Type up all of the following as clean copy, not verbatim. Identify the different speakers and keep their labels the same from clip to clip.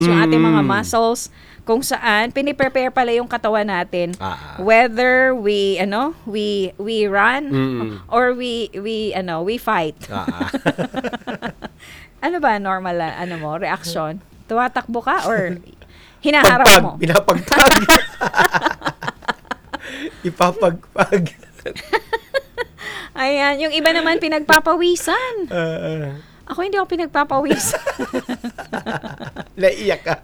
Speaker 1: yung ating mga muscles, kung saan piniprepare pala yung katawan natin whether we run or we fight. Ano ba normal reaction? Tumatakbo ka or hinaharap mo?
Speaker 2: Pinapagpag. Ipapagpag.
Speaker 1: Ayan, yung iba naman pinagpapawisan. Ako hindi ako pinagpapawisan.
Speaker 2: Naiiyak ka.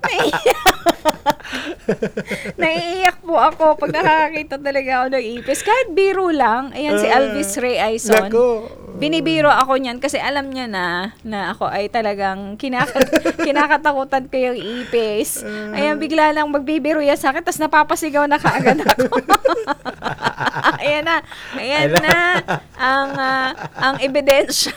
Speaker 1: Naiiyak po ako pag nakakita talaga ako ng ipis. Kahit biro lang. Ayan, si Elvis Ray Aizon. Binibiro ako niyan kasi alam niya na ako ay talagang kinakatakutan ko yung ipis. Ayan, bigla lang magbibiro yan sa akin, tapos napapasigaw na kaagad ako. Ayan na. Ang ebidensya.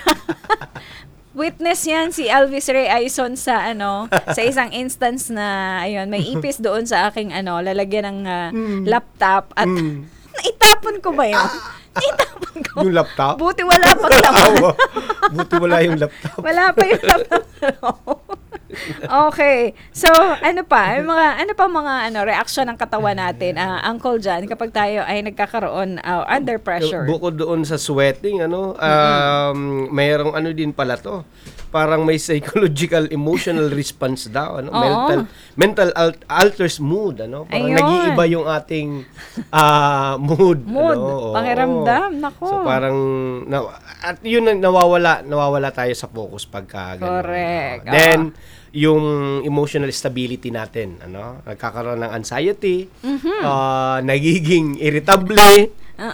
Speaker 1: Witness yan si Elvis Ray Aizon sa isang instance na may ipis doon sa aking lalagyan ng laptop at naitapon ko ba yun? Naitapon ko.
Speaker 2: Yung laptop?
Speaker 1: Buti wala pang laman.
Speaker 2: Buti wala yung laptop.
Speaker 1: Wala pa yung laptop. Okay. So, ano pa mga reaksyon ng katawan natin, Uncle John, kapag tayo ay nagkakaroon under pressure?
Speaker 2: Bukod doon sa sweating, mayroong din pala to. Parang may psychological emotional response daw, mental alters mood, parang nag-iiba yung ating mood,
Speaker 1: pakiramdam, nako.
Speaker 2: So parang at yun nawawala tayo sa focus pagka ganun.
Speaker 1: Correct.
Speaker 2: Then yung emotional stability natin, nagkakaroon ng anxiety, nagiging irritable,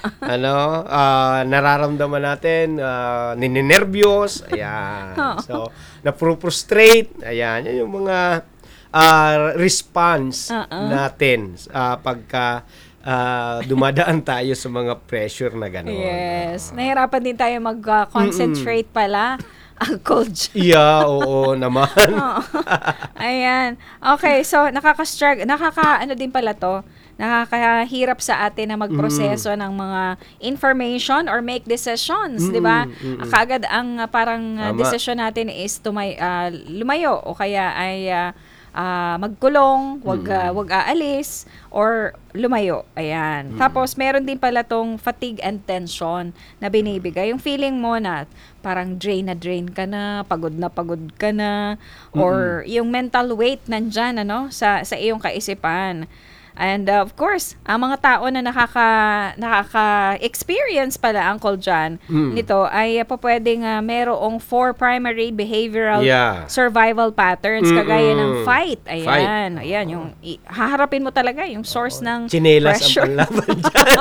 Speaker 2: nararamdaman natin, ninenervyos, ayan. So, na-frustrate, ayan. Yan yung mga response natin pagka dumadaan tayo sa mga pressure na gano'n.
Speaker 1: Yes. Nahirapan din tayo mag-concentrate pala. Uncle John.
Speaker 2: Yeah, oo naman.
Speaker 1: Ayan. Okay, so din pala to. Nakakahirap sa atin na magproseso ng mga information or make decisions, di ba? Kaagad ang parang decision natin is lumayo o kaya ay magkulong, wag aalis, or lumayo. Ayan. Tapos, meron din pala tong fatigue and tension na binibigay. Yung feeling mo na parang drain ka na pagod ka na, or yung mental weight nandyan, sa iyong kaisipan. And of course, ang mga tao na nakaka-experience pala, Uncle John, nito ay pwedeng merong 4 primary behavioral survival patterns kagaya ng fight. Ayan. Ayan, yung haharapin mo talaga yung source ng
Speaker 2: chinelas
Speaker 1: pressure.
Speaker 2: Ang panlaban dyan.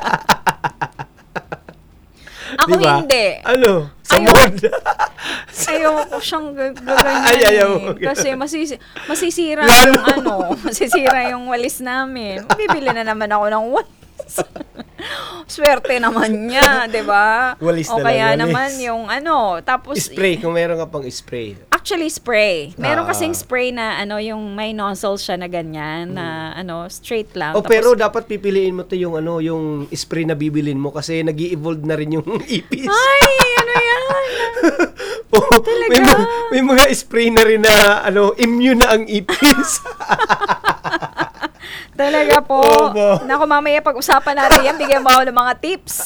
Speaker 1: Ako
Speaker 2: diba?
Speaker 1: hindi.
Speaker 2: Sa mood.
Speaker 1: Ayoko siyang gaganyan. Kasi masisira yung walis namin. Bibili na naman ako ng walis. Swerte naman niya, 'di ba?
Speaker 2: Walis
Speaker 1: o kaya naman yung tapos
Speaker 2: spray, kung meron ka pang spray.
Speaker 1: Actually, spray. Meron kasing spray na yung may nozzle siya na ganyan na straight lang.
Speaker 2: Tapos, pero dapat pipiliin mo 'to yung yung spray na bibilin mo kasi nag-i-evolve na rin yung ipis.
Speaker 1: Ay, ano yan?
Speaker 2: Talaga? May mga spray na rin na immune na ang ipis.
Speaker 1: Talaga po. Naku, mamaya pag-usapan natin yan, bigyan mo ako ng mga tips.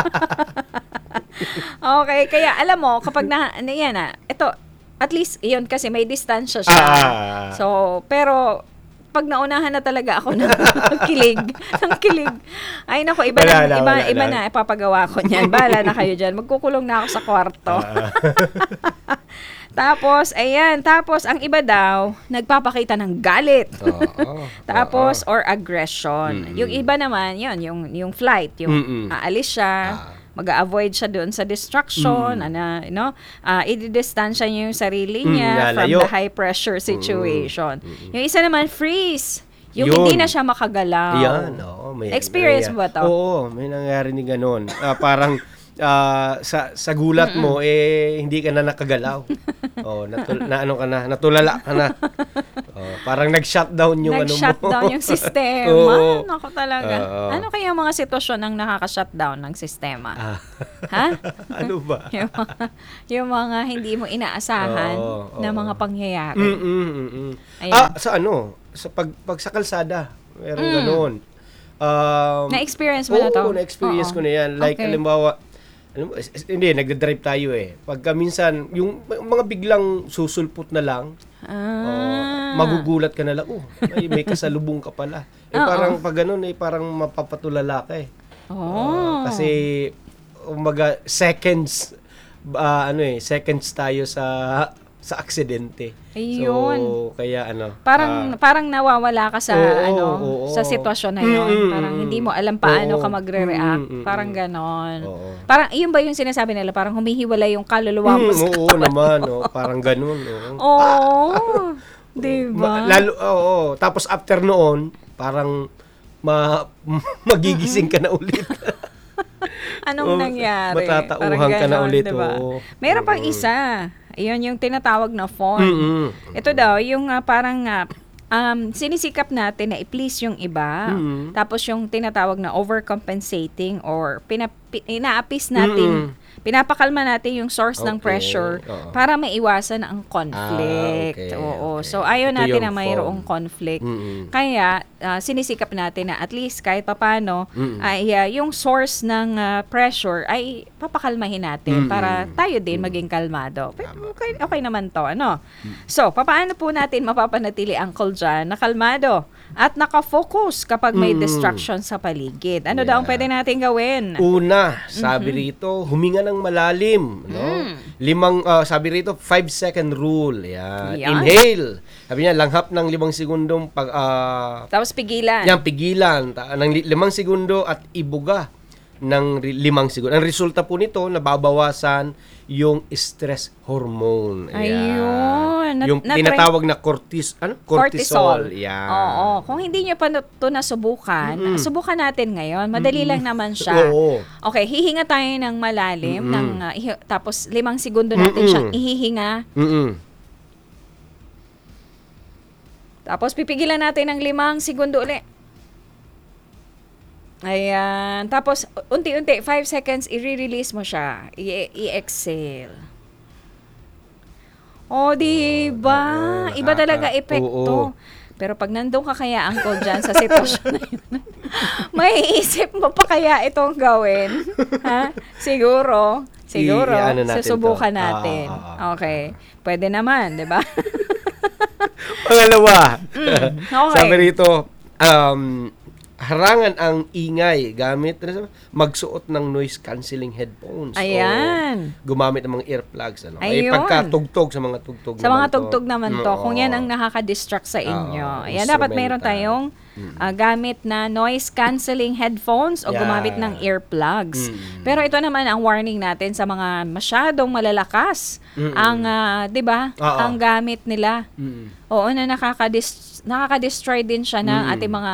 Speaker 1: Okay, kaya alam mo, kapag ito, at least, yun kasi may distansya siya. So, pero, pag naunahan na talaga ako ng kilig. Ay, naku, iba na, ipapagawa ko niyan. Bahala na kayo dyan. Magkukulong na ako sa kwarto. Tapos, ang iba daw, nagpapakita ng galit. Tapos, or aggression. Yung iba naman, yung flight, yung aalis siya, mag-a-avoid siya doon sa distraction, i-distansya niya yung sarili niya from the high pressure situation. Yung isa naman, freeze. Yung hindi na siya makagalaw.
Speaker 2: Yan,
Speaker 1: Experience mo ba to?
Speaker 2: Oo, may nangyari ni ganon. Parang sa gulat mo hindi ka na nakagalaw. Natulala ka na. Parang nag-shutdown yung ano mo.
Speaker 1: Nag-shutdown yung sistema.
Speaker 2: Oo.
Speaker 1: Naku talaga. Ano kaya mga sitwasyon ang nakaka-shutdown ng sistema? Ha?
Speaker 2: Ano ba?
Speaker 1: yung mga hindi mo inaasahan na mga pangyayari. Ayan.
Speaker 2: Sa pag sa kalsada, meron ganoon.
Speaker 1: Na-experience mo na to?
Speaker 2: Na-experience ko na yan. Like,
Speaker 1: Okay.
Speaker 2: halimbawa, hindi, nagdadrive tayo eh. Pagka minsan, yung mga biglang susulpot na lang, magugulat ka na lang, may kasalubong ka pala. Parang pag ganun, parang mapapatulala ka eh. Kasi, seconds, seconds tayo sa aksidente.
Speaker 1: Ayun.
Speaker 2: So, kaya
Speaker 1: Parang nawawala ka sa sa sitwasyon na 'yon. Parang hindi mo alam paano ka magre-react. Parang ganon. Parang iyon ba yung sinasabi nila, parang humihiwalay yung kaluluwa mo sa
Speaker 2: oo naman, parang ganun.
Speaker 1: Oo. 'Di ba?
Speaker 2: Tapos after noon, parang magigising ka na ulit.
Speaker 1: Anong nangyari?
Speaker 2: Matatauhan ka na ulit.
Speaker 1: Diba? Meron pang isa. Iyon yung tinatawag na phone. Ito daw, yung parang sinisikap natin na i-please yung iba. Tapos yung tinatawag na overcompensating or inaapis natin, pinapakalma natin yung source ng pressure para maiwasan ang conflict.
Speaker 2: Okay.
Speaker 1: So, ayaw
Speaker 2: Ito
Speaker 1: natin
Speaker 2: yung
Speaker 1: na mayroong conflict. Kaya, sinisikap natin na at least kahit papano, ay yung source ng pressure ay papakalmahin natin para tayo din maging kalmado. Okay naman to, ano? So, papaano po natin mapapanatili ang dyan na kalmado at nakafocus kapag may distraction sa paligid? Ano daw ang pwede natin gawin?
Speaker 2: Una, sabi rito, huminga ng malalim, no? Sabi rito, 5-second rule. Yan. Inhale. Sabi niya, langhap ng 5 segundong
Speaker 1: Tapos pigilan.
Speaker 2: Yan, pigilan ng 5 segundo at ibuga ng 5 segundo. Ang resulta po nito, nababawasan yung stress hormone.
Speaker 1: Ayun.
Speaker 2: Yung tinatawag na cortisol. Yan.
Speaker 1: Oo. Kung hindi nyo pa ito nasubukan, subukan natin ngayon. Madali lang naman siya. Okay, hihinga tayo ng malalim. Tapos 5 segundo natin siyang ihihinga. Tapos pipigilan natin ng 5 segundo ulit. Ayan. Tapos, unti-unti, 5 seconds, i-release mo siya. I-exhale. Diba? Iba talaga epekto. Pero pag nandun ka kaya, Uncle John, sa sitwasyon na yun, maiisip mo pa kaya itong gawin? Ha? Siguro. Susubukan natin. Okay. Pwede naman, di ba?
Speaker 2: Pangalawa.
Speaker 1: Okay.
Speaker 2: Sabi rito, harangan ang ingay gamit magsuot ng noise cancelling headphones.
Speaker 1: Ayan.
Speaker 2: O gumamit ng mga earplugs.
Speaker 1: Ayun.
Speaker 2: Pagkatugtog sa mga tugtog
Speaker 1: sa mga tugtog naman to. Kung yan ang nakaka-distract sa inyo. Ayan, dapat mayroon tayong gamit na noise cancelling headphones o gumamit ng earplugs. Pero ito naman ang warning natin sa mga masyadong malalakas ang, 'di ba? Ang gamit nila. Oo, na nakaka-destroy din siya ng ating mga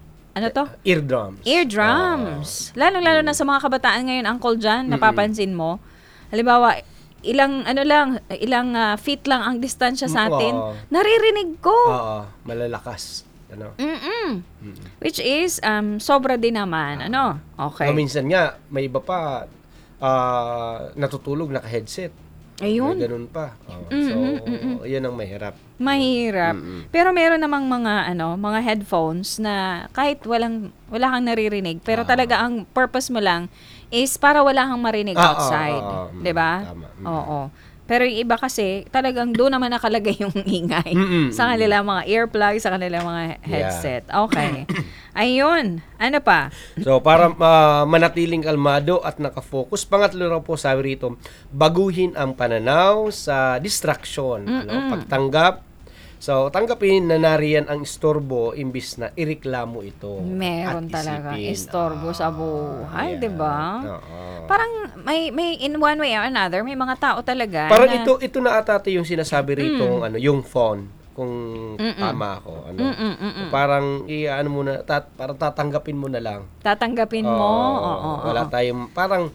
Speaker 1: Eardrums. Lalo na sa mga kabataan ngayon, Uncle John, napapansin mo. Halimbawa, ilang feet lang ang distansya sa atin. Naririnig ko.
Speaker 2: Malalakas.
Speaker 1: Which is, sobra din naman. Okay.
Speaker 2: Minsan nga, may iba pa, natutulog, naka-headset.
Speaker 1: Ayun.
Speaker 2: May ganun pa. Yan ang mahirap.
Speaker 1: Mahirap. Pero meron namang mga headphones na kahit wala kang naririnig, pero talaga ang purpose mo lang is para wala kang marinig outside. 'Di ba? Oo. Pero yung iba kasi, talagang doon naman nakalagay yung ingay. Sa kanila mga earplugs, sa kanila mga headset. Okay. Ayun. Ano pa?
Speaker 2: So, para manatiling kalmado at nakafocus. Pangatlo raw po, sabi rito, baguhin ang pananaw sa distraction. Pagtanggap. So, tanggapin na nariyan ang istorbo imbis na ireklamo ito.
Speaker 1: Meron talaga istorbo sa buhay,
Speaker 2: yeah.
Speaker 1: 'di ba? Parang may in one way or another, may mga tao talaga.
Speaker 2: Parang ito na ata yung sinasabi rito, yung phone, kung tama ako, parang parang tatanggapin mo na lang.
Speaker 1: Tatanggapin mo.
Speaker 2: Wala tayong parang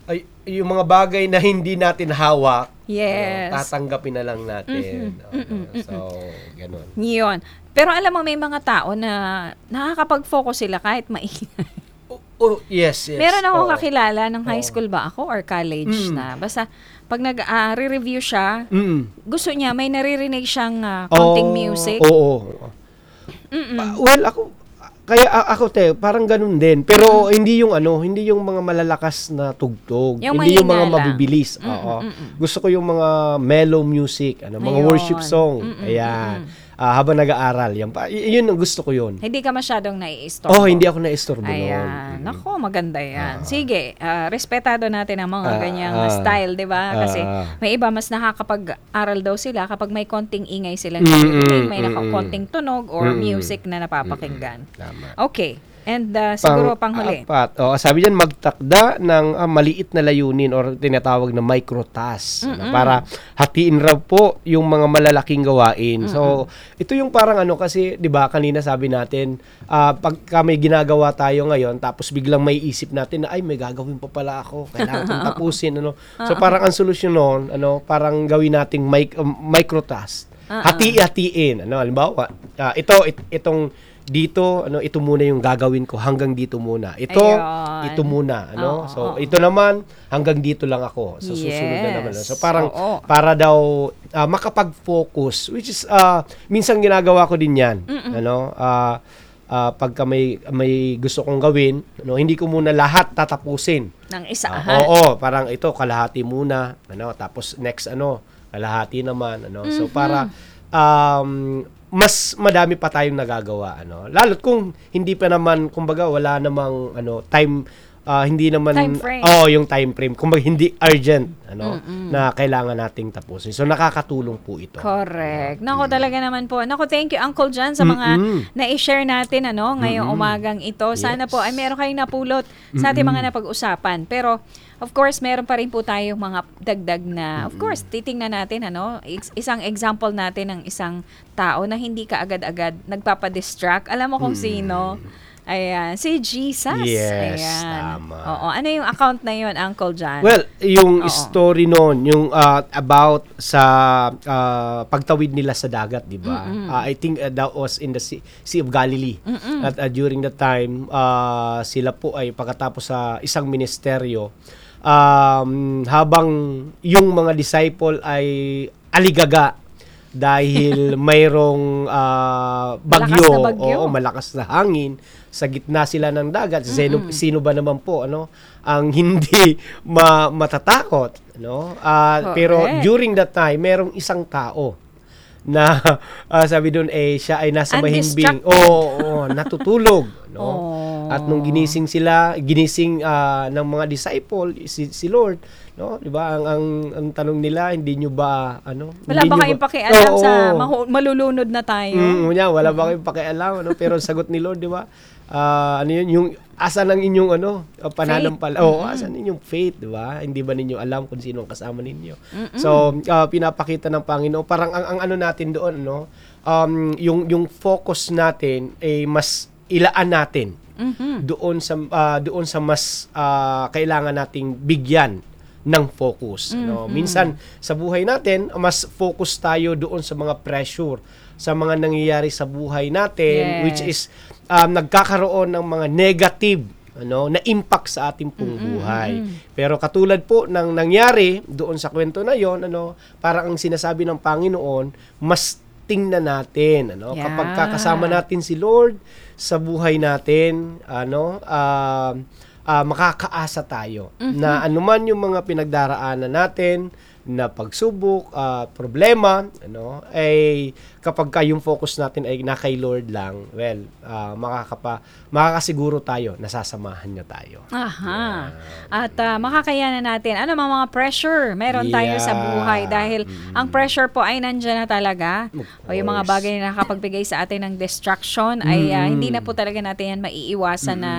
Speaker 2: Ay, yung mga bagay na hindi natin hawak,
Speaker 1: Yes.
Speaker 2: tatanggapin na lang natin. So, ganun.
Speaker 1: Yun. Pero alam mo, may mga tao na nakakapag-focus sila kahit maingay.
Speaker 2: Yes.
Speaker 1: Meron akong
Speaker 2: Oo.
Speaker 1: kakilala ng high school ba ako or college na. Basta, pag nag-re-review siya, gusto niya, may naririnig siyang konting music.
Speaker 2: Oo. Well, ako parang ganun din. Pero hindi yung mga malalakas na tugtog.
Speaker 1: Yung
Speaker 2: Hindi yung
Speaker 1: mahina
Speaker 2: mga
Speaker 1: lang.
Speaker 2: mabibilis. Oo. Gusto ko yung mga mellow music, mga
Speaker 1: Ayun.
Speaker 2: worship song. Ayan. Habang nag-aaral. Yun ang gusto ko yun.
Speaker 1: Hindi ka masyadong nai-istorbo.
Speaker 2: Hindi ako na-istorbo noon.
Speaker 1: Ayan. Nako, maganda yan. Sige, respetado natin ang mga ganyang style, di ba? Kasi may iba mas nakakapag-aral daw sila kapag may konting ingay sila naririnig, may konting tunog or music na napapakinggan.
Speaker 2: Tama.
Speaker 1: Okay. And siguro panghuli.
Speaker 2: Apat. Sabi diyan magtakda ng maliit na layunin or tinatawag na micro-task para hatiin raw po yung mga malalaking gawain. So, ito yung parang kasi 'di ba kanina sabi natin pagka may ginagawa tayo ngayon tapos biglang may isip natin na ay may gagawin pa pala ako, kailangan kong tapusin So, parang ang solusyon noon parang gawin nating micro-task. Hati-hatiin. Halimbawa, itong dito ito muna yung gagawin ko hanggang dito muna. Ito muna So ito naman hanggang dito lang ako. So susunod na naman. So parang para daw makapag-focus, which is minsan ginagawa ko din 'yan. Pagka may gusto kong gawin, hindi ko muna lahat tatapusin
Speaker 1: ng isahan.
Speaker 2: Parang ito kalahati muna, tapos next kalahati naman, So para mas madami pa tayong nagagawa, lalo't kung hindi pa naman, kumbaga wala namang time, hindi naman
Speaker 1: Time frame.
Speaker 2: yung time frame, kumbaga hindi urgent na kailangan nating tapusin. So nakakatulong po ito.
Speaker 1: Correct. Nako, talaga naman po. Nako, thank you Uncle John sa mga na-share natin ngayong umagang ito. Sana po ay meron kayong napulot sa ating mga napag-usapan. Pero of course, meron pa rin po tayong mga dagdag na, of course, titingnan natin, isang example natin ng isang tao na hindi ka agad-agad nagpapadistract. Alam mo kung sino? Ayan, si Jesus.
Speaker 2: Yes,
Speaker 1: Ayan.
Speaker 2: tama.
Speaker 1: Oo, ano yung account na yun, Uncle John?
Speaker 2: Well, yung story noon, yung about sa pagtawid nila sa dagat, di ba? I think that was in the Sea of Galilee. At during that time, sila po ay pagkatapos sa isang ministeryo, habang yung mga disciple ay aligaga dahil mayroong bagyo,
Speaker 1: Malakas na bagyo.
Speaker 2: malakas na hangin, sa gitna sila ng dagat. Sino ba naman po ang hindi matatakot, pero during that time merong isang tao na sabi doon siya ay nasa mahimbing, natutulog, at nung ginising ng mga disciple si Lord, di ba, ang tanong nila, hindi nyo ba
Speaker 1: wala ba kayong pakialam sa malulunod na tayo?
Speaker 2: Wala ba kayong pakialam, pero sagot ni Lord, di ba, yung asan ang inyong pananampala, asan inyong faith, di ba? Hindi ba ninyo alam kung sino ang kasama ninyo? So pinapakita ng Panginoon, parang ang natin doon, yung focus natin ay mas ilaan natin doon sa mas kailangan nating bigyan ng focus. Minsan sa buhay natin, mas focus tayo doon sa mga pressure, sa mga nangyayari sa buhay natin, which is nagkakaroon ng mga negative na impact sa ating pong buhay. Pero katulad po ng nangyari doon sa kwento na yon, parang ang sinasabi ng Panginoon, mas tingnan natin kapag kasama natin si Lord sa buhay natin, makakaasa tayo na anuman yung mga pinagdaraanan natin na pagsubok, problema, ay kapag yung focus natin ay na kay Lord lang, well, makakasiguro tayo, nasasamahan niya tayo.
Speaker 1: Aha. At makakayanan natin mga pressure meron tayo sa buhay, dahil ang pressure po ay nandiyan na talaga. O yung mga bagay na nakapagbigay sa atin ng distraction ay hindi na po talaga natin yan maiiwasan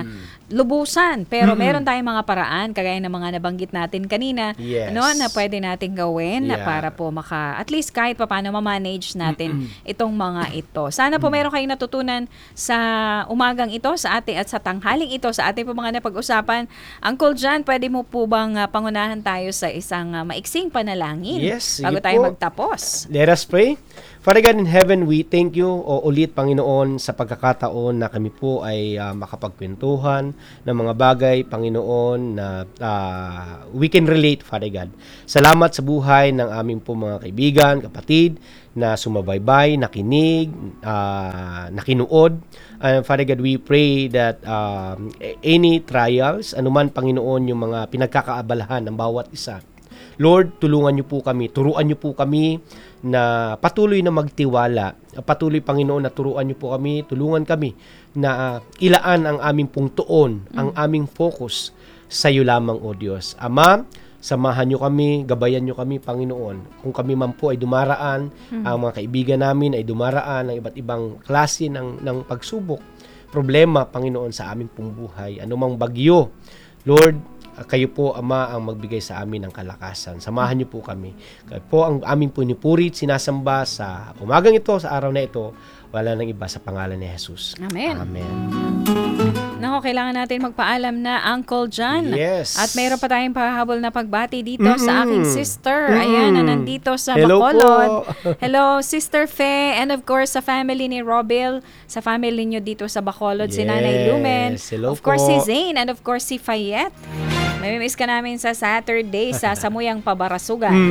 Speaker 1: lubusan. Pero meron tayong mga paraan, kagaya ng mga nabanggit natin kanina,
Speaker 2: Yes.
Speaker 1: na pwede natin gawin
Speaker 2: Yeah.
Speaker 1: para po at least kahit paano ma-manage natin itong mga ito. Sana po meron kayong natutunan sa umagang ito, sa ating at sa tanghaling ito, sa ating po mga napag-usapan. Uncle John, pwede mo po bang pangunahan tayo sa isang maiksing panalangin
Speaker 2: Yes,
Speaker 1: bago
Speaker 2: sige
Speaker 1: tayo
Speaker 2: po.
Speaker 1: magtapos?
Speaker 2: Let us pray. Father God in heaven, we thank you ulit, Panginoon, sa pagkakataon na kami po ay makapagkwentuhan ng mga bagay, Panginoon, na we can relate, Father God. Salamat sa buhay ng aming po mga kaibigan, kapatid, na sumabaybay, nakinig, nakinuod. Father God, we pray that any trials, anuman, Panginoon, yung mga pinagkakaabalahan ng bawat isa, Lord, tulungan niyo po kami, turuan niyo po kami na patuloy na magtiwala. Patuloy, Panginoon, na turuan niyo po kami, tulungan kami na ilaan ang aming pong tuon, ang aming focus sa iyo lamang, O Diyos. Ama, samahan niyo kami, gabayan niyo kami, Panginoon. Kung kami man po ay dumaraan, ang mga kaibigan namin ay dumaraan ng iba't ibang klase ng pagsubok, problema, Panginoon, sa aming pong buhay, anumang bagyo, Lord, kayo po, Ama, ang magbigay sa amin ng kalakasan. Samahan niyo po kami. Kayo po ang aming punipurit, sinasamba sa umagang ito, sa araw na ito. Wala nang iba sa pangalan ni Jesus.
Speaker 1: Amen.
Speaker 2: Amen.
Speaker 1: Nako, kailangan natin magpaalam na, Uncle John.
Speaker 2: Yes.
Speaker 1: At mayroon pa tayong pahabol na pagbati dito sa aking sister. Ayan, na nandito sa
Speaker 2: Hello
Speaker 1: Bacolod.
Speaker 2: po.
Speaker 1: Hello, Sister Fe. And of course, sa family ni Robel. Sa family niyo dito sa Bacolod, si Nanay
Speaker 2: Yes.
Speaker 1: Lumen.
Speaker 2: Hello
Speaker 1: Of course,
Speaker 2: po.
Speaker 1: si Zane. And of course, si Fayette. May miss ka namin sa Saturday sa Samuyang Pabarasugan.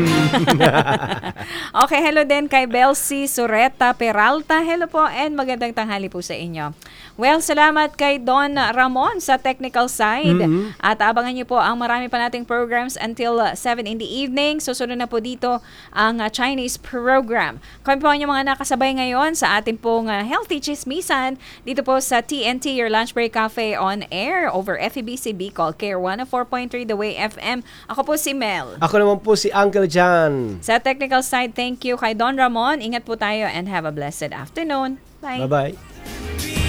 Speaker 1: Okay, hello din kay Belsi Sureta Peralta. Hello po and magandang tanghali po sa inyo. Well, salamat kay Don Ramon sa technical side. At abangan niyo po ang marami pa nating programs until 7 in the evening. Susunod na po dito ang Chinese program. Kami po ang inyong mga nakasabay ngayon sa ating pong Healthy Chismisan dito po sa TNT, your lunch break cafe on air over FEBC Bicol, Care 104.3 The Way FM. Ako po si Mel.
Speaker 2: Ako naman po si Uncle John.
Speaker 1: Sa technical side, thank you kay Don Ramon. Ingat po tayo and have a blessed afternoon. Bye.
Speaker 2: Bye-bye.